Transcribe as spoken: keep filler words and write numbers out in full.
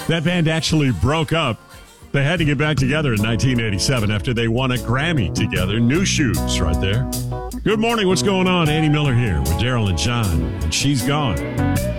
That band actually broke up. They had to get back together in nineteen eighty-seven after they won a Grammy together. New Shoes right there. Good morning. What's going on? Andy Miller here with Daryl and John. And she's gone.